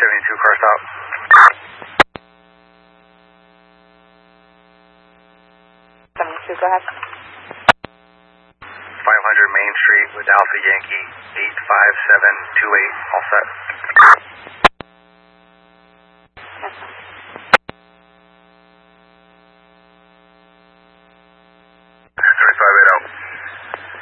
72, car stop. 72, go ahead. 500 Main Street with Alpha Yankee 85728, all set.